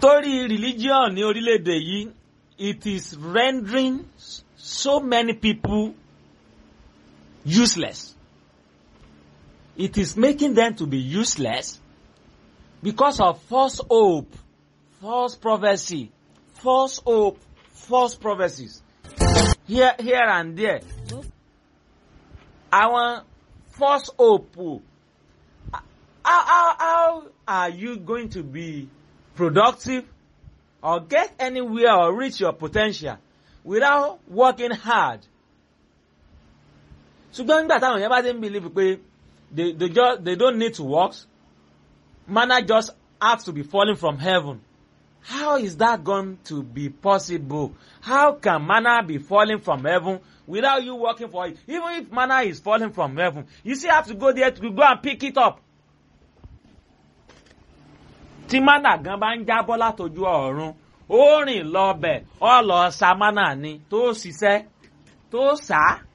Torí religion ní orílẹ̀-èdè yìí, it is rendering so many people useless. It is making them to be useless because of false hope, false prophecy, false hope, false prophecies. Here and there. Àwọn false hope. How are you going to be productive or get anywhere or reach your potential without working hard? Ṣùgbọ́n nígbà táwọn yẹn bá ti ń believe pé they don't need to work, manna just has to be falling from heaven. How is that going to be possible? How can manna be falling from heaven without you working for it? Even if manna is falling from heaven, you still have to go there to go and pick it up. Tí manna gan bá ń jábọ́ látojú ọ̀run, ó rìn lọ bẹ̀, ó lọ sa manna ni, tó ṣiṣẹ́, tó sá.